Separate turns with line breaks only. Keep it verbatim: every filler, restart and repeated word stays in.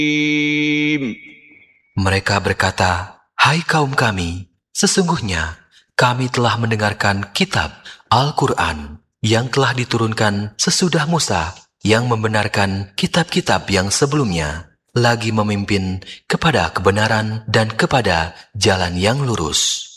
Mereka berkata, "Hai kaum kami, sesungguhnya kami telah mendengarkan kitab Al-Quran yang telah diturunkan sesudah Musa, yang membenarkan kitab-kitab yang sebelumnya, lagi memimpin kepada kebenaran dan kepada jalan yang lurus."